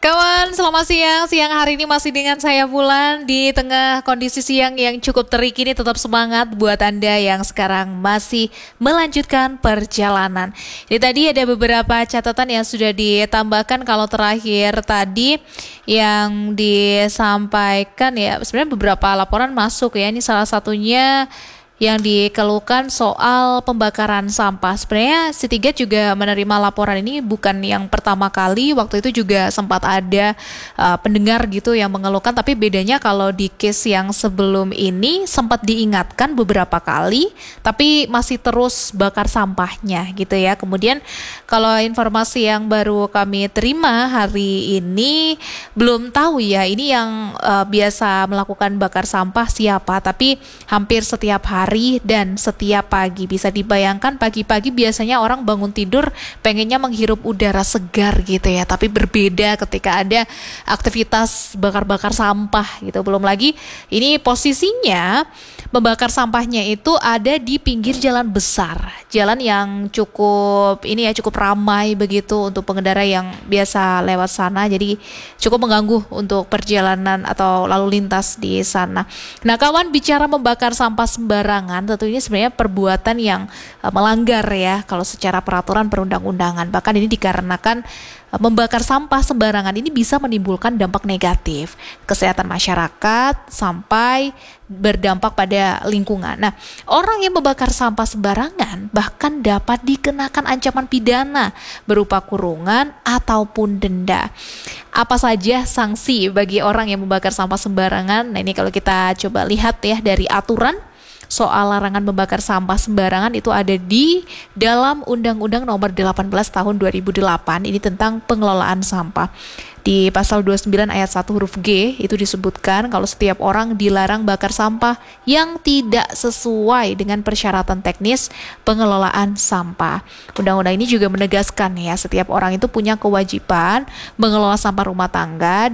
Kawan, selamat siang. Siang hari ini masih dengan saya Bulan. Di tengah kondisi siang yang cukup terik ini, tetap semangat buat Anda yang sekarang masih melanjutkan perjalanan. Ini tadi ada beberapa catatan yang sudah ditambahkan. Kalau terakhir tadi yang disampaikan ya, sebenarnya beberapa laporan masuk ya. Ini salah satunya yang dikeluhkan soal pembakaran sampah. Sebenarnya C3 juga menerima laporan ini bukan yang pertama kali. Waktu itu juga sempat ada pendengar gitu yang mengeluhkan, tapi bedanya kalau di case yang sebelum ini sempat diingatkan beberapa kali, tapi masih terus bakar sampahnya gitu ya. Kemudian kalau informasi yang baru kami terima hari ini, belum tahu ya ini yang biasa melakukan bakar sampah siapa, tapi hampir setiap hari dan setiap pagi. Bisa dibayangkan pagi-pagi biasanya orang bangun tidur pengennya menghirup udara segar gitu ya, tapi berbeda ketika ada aktivitas bakar-bakar sampah gitu. Belum lagi ini posisinya membakar sampahnya itu ada di pinggir jalan besar, jalan yang cukup ramai begitu untuk pengendara yang biasa lewat sana, jadi cukup mengganggu untuk perjalanan atau lalu lintas di sana. Nah kawan, bicara membakar sampah sembarangan, tentu ini sebenarnya perbuatan yang melanggar ya kalau secara peraturan perundang-undangan. Bahkan ini dikarenakan membakar sampah sembarangan ini bisa menimbulkan dampak negatif kesehatan masyarakat sampai berdampak pada lingkungan. Nah, orang yang membakar sampah sembarangan bahkan dapat dikenakan ancaman pidana berupa kurungan ataupun denda. Apa saja sanksi bagi orang yang membakar sampah sembarangan? Nah, ini kalau kita coba lihat ya dari aturan soal larangan membakar sampah sembarangan itu ada di dalam Undang-Undang Nomor 18 Tahun 2008 ini tentang pengelolaan sampah. Di pasal 29 ayat 1 huruf G itu disebutkan kalau setiap orang dilarang bakar sampah yang tidak sesuai dengan persyaratan teknis pengelolaan sampah. Undang-undang ini juga menegaskan ya setiap orang itu punya kewajiban mengelola sampah rumah tangga